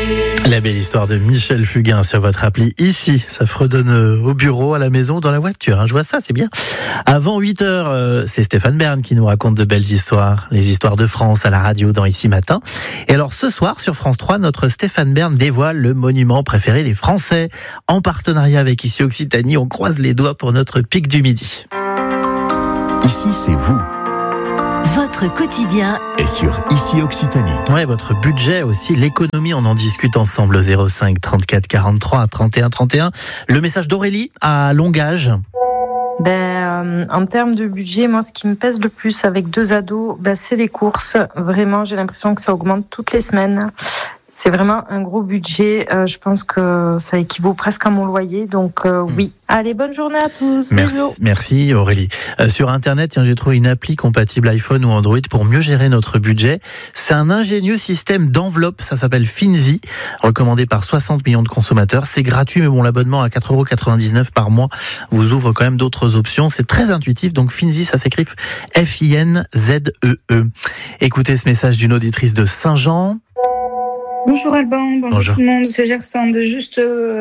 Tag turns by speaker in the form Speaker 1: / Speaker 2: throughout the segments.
Speaker 1: La belle histoire de Michel Fugain sur votre appli ici. Ça fredonne au bureau, à la maison, dans la voiture. Je vois ça, c'est bien. Avant 8h, c'est Stéphane Bern qui nous raconte de belles histoires. Les histoires de France à la radio dans Ici Matin. Et alors ce soir sur France 3, notre Stéphane Bern dévoile le monument préféré des Français. En partenariat avec Ici Occitanie, on croise les doigts pour notre pic du midi.
Speaker 2: Ici, c'est vous.
Speaker 3: Votre quotidien
Speaker 2: Et sur Ici Occitanie.
Speaker 1: Ouais, votre budget aussi, l'économie, on en discute ensemble au 05 34 43 31 31. Le message d'Aurélie à Longage.
Speaker 4: En termes de budget, moi, ce qui me pèse le plus avec 2 ados, c'est les courses. Vraiment, j'ai l'impression que ça augmente toutes les semaines. C'est vraiment un gros budget. Je pense que ça équivaut presque à mon loyer. Donc oui. Allez, bonne journée à tous.
Speaker 1: Merci Aurélie. Sur Internet, j'ai trouvé une appli compatible iPhone ou Android pour mieux gérer notre budget. C'est un ingénieux système d'enveloppe. Ça s'appelle Finzi, recommandé par 60 millions de consommateurs. C'est gratuit, mais bon, l'abonnement à 4,99 € par mois vous ouvre quand même d'autres options. C'est très intuitif. Donc Finzi, ça s'écrit F-I-N-Z-E-E. Écoutez ce message d'une auditrice de Saint-Jean.
Speaker 5: Bonjour Alban, bonjour tout le monde, c'est Gersande. Juste,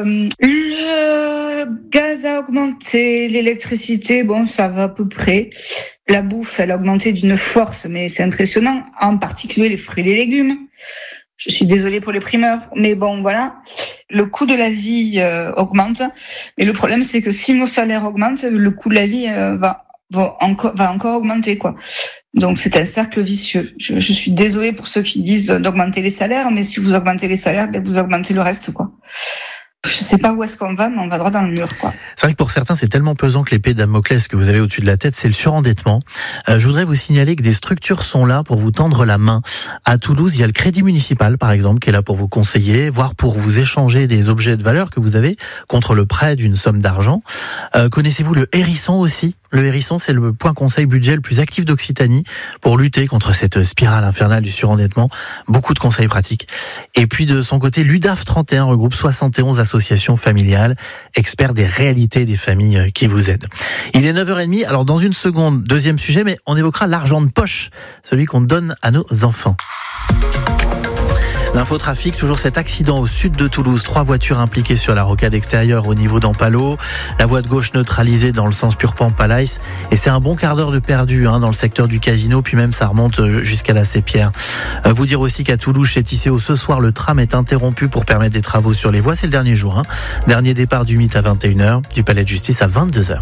Speaker 5: le gaz a augmenté, l'électricité, ça va à peu près. La bouffe, elle a augmenté d'une force, mais c'est impressionnant, en particulier les fruits et les légumes. Je suis désolée pour les primeurs, mais voilà. Le coût de la vie augmente, mais le problème c'est que si nos salaires augmentent, le coût de la vie va encore augmenter, quoi. Donc c'est un cercle vicieux. Je suis désolée pour ceux qui disent d'augmenter les salaires, mais si vous augmentez les salaires, vous augmentez le reste, quoi. Je sais pas où est-ce qu'on va, mais on va droit dans le mur, quoi.
Speaker 1: C'est vrai que pour certains, c'est tellement pesant que l'épée de Damoclès que vous avez au-dessus de la tête, c'est le surendettement. Je voudrais vous signaler que des structures sont là pour vous tendre la main. À Toulouse, il y a le Crédit Municipal, par exemple, qui est là pour vous conseiller, voire pour vous échanger des objets de valeur que vous avez contre le prêt d'une somme d'argent. Connaissez-vous le Hérisson aussi ? Le Hérisson, c'est le point conseil budget le plus actif d'Occitanie pour lutter contre cette spirale infernale du surendettement. Beaucoup de conseils pratiques. Et puis de son côté, l'UDAF 31 regroupe 71 associations familiales, experts des réalités des familles qui vous aident. Il est 9h30, alors dans une seconde, deuxième sujet, mais on évoquera l'argent de poche, celui qu'on donne à nos enfants. L'infotrafic, toujours cet accident au sud de Toulouse. 3 voitures impliquées sur la rocade extérieure au niveau d'Ampalo. La voie de gauche neutralisée dans le sens Purpan-Palaïs. Et c'est un bon quart d'heure de perdu dans le secteur du Casino. Puis même ça remonte jusqu'à la Sépierre. Vous dire aussi qu'à Toulouse, chez Tisséo, ce soir, le tram est interrompu pour permettre des travaux sur les voies. C'est le dernier jour. Dernier départ du mythe à 21h, du Palais de Justice à 22h.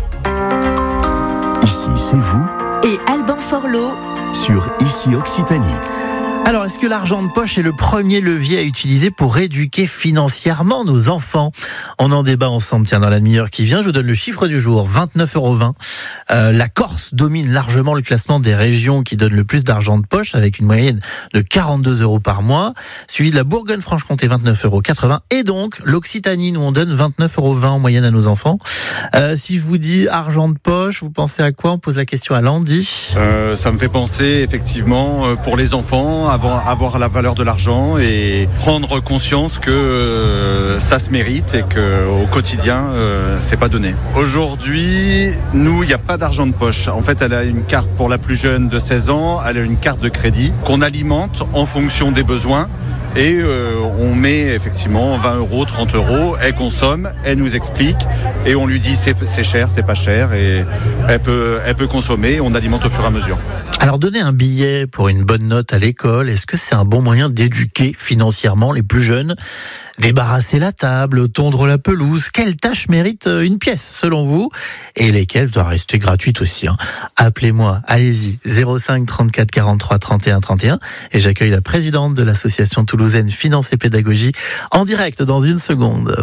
Speaker 2: Ici, c'est vous.
Speaker 3: et Alban Forlot
Speaker 2: Sur Ici Occitanie.
Speaker 1: Alors, est-ce que l'argent de poche est le premier levier à utiliser pour éduquer financièrement nos enfants ? On en débat ensemble, dans la demi-heure qui vient. Je vous donne le chiffre du jour, 29,20 €. La Corse domine largement le classement des régions qui donnent le plus d'argent de poche, avec une moyenne de 42 € par mois, suivi de la Bourgogne-Franche-Comté, 29,80 €. Et donc, l'Occitanie, nous on donne 29,20 € en moyenne à nos enfants. Si je vous dis argent de poche, vous pensez à quoi ? On pose la question à Landy.
Speaker 6: Ça me fait penser, effectivement, pour les enfants, avoir la valeur de l'argent et prendre conscience que ça se mérite et qu'au quotidien, c'est pas donné. Aujourd'hui, nous, il n'y a pas d'argent de poche. En fait, elle a une carte pour la plus jeune de 16 ans, elle a une carte de crédit qu'on alimente en fonction des besoins. Et on met effectivement 20 €, 30 €, elle consomme, elle nous explique et on lui dit c'est cher, c'est pas cher et elle peut consommer, on alimente au fur et à mesure.
Speaker 1: Alors, donner un billet pour une bonne note à l'école, est-ce que c'est un bon moyen d'éduquer financièrement les plus jeunes ? Débarrasser la table, tondre la pelouse, quelle tâche mérite une pièce selon vous ? Et lesquelles doivent rester gratuites aussi. Appelez-moi, allez-y, 05 34 43 31 31 et j'accueille la présidente de l'association toulousaine Finance et Pédagogie en direct dans une seconde.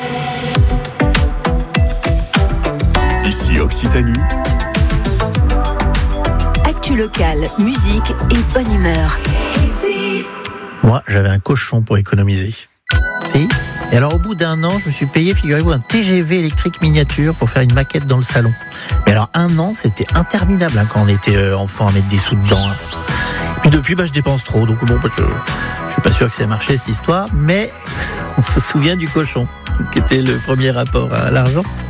Speaker 2: Ici Occitanie.
Speaker 3: Actu locale, musique et bonne humeur.
Speaker 1: Moi, j'avais un cochon pour économiser. Si. Et alors, au bout d'un an, je me suis payé, figurez-vous, un TGV électrique miniature pour faire une maquette dans le salon. Mais alors, un an, c'était interminable quand on était enfant à mettre des sous dedans. Et puis depuis, je dépense trop. Donc bon, je suis pas sûr que ça ait marché cette histoire, mais on se souvient du cochon, qui était le premier rapport à l'argent.